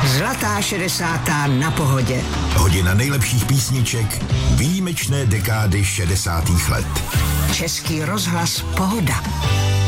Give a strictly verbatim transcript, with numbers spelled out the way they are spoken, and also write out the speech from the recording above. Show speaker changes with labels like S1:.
S1: Zlatá šedesátá na Pohodě.
S2: Hodina nejlepších písniček výjimečné dekády šedesátých let.
S1: Český rozhlas Pohoda.